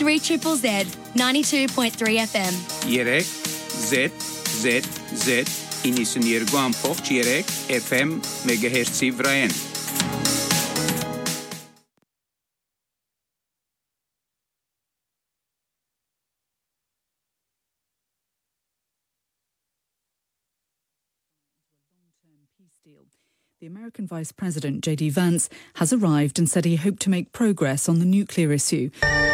3 Z 92.3 FM. Yerek, Z, Inisën Jerguan Poch Yerek, FM, Megahertz Vraen. The American Vice President, J.D. Vance, has arrived and said he hoped to make progress on the nuclear issue.